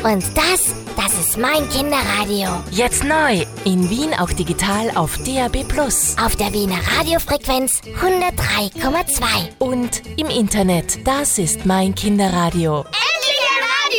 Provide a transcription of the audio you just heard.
Und das ist mein Kinderradio. Jetzt neu, in Wien auch digital auf DAB+. Auf der Wiener Radiofrequenz 103,2. Und im Internet, das ist mein Kinderradio.